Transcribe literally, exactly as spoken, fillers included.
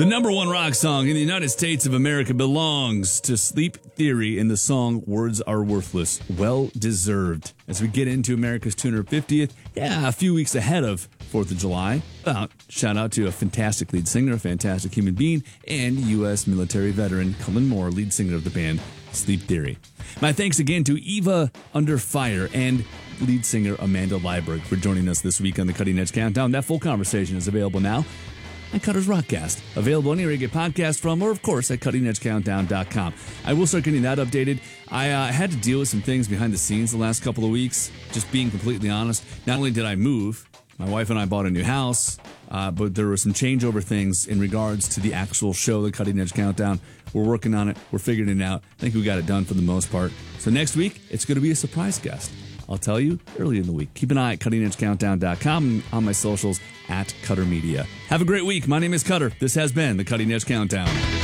The number one rock song in the United States of America belongs to Sleep Theory in the song Words Are Worthless. Well deserved. As we get into America's two hundred fiftieth, yeah, a few weeks ahead of fourth of July. Uh, shout out to a fantastic lead singer, a fantastic human being, and U S military veteran Cullen Moore, lead singer of the band Sleep Theory. My thanks again to Eva Under Fire and lead singer Amanda Leiberg for joining us this week on the Cutting Edge Countdown. That full conversation is available now on Cutter's Rockcast, available anywhere you get podcasts from, or of course at cutting edge countdown dot com. I will start getting that updated. I uh, had to deal with some things behind the scenes the last couple of weeks, just being completely honest. Not only did I move, my wife and I bought a new house, uh, but there were some changeover things in regards to the actual show, the Cutting Edge Countdown. We're working on it. We're figuring it out. I think we got it done for the most part. So next week, it's going to be a surprise guest. I'll tell you early in the week. Keep an eye at cutting edge countdown dot com and on my socials at Cutter Media. Have a great week. My name is Cutter. This has been the Cutting Edge Countdown.